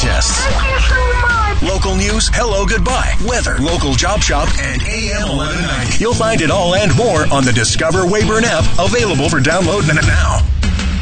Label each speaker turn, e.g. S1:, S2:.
S1: Digests. Local news, hello, goodbye, weather, local job shop, and AM 1190. You'll find it all and more on the Discover Wayburn app, available for download now.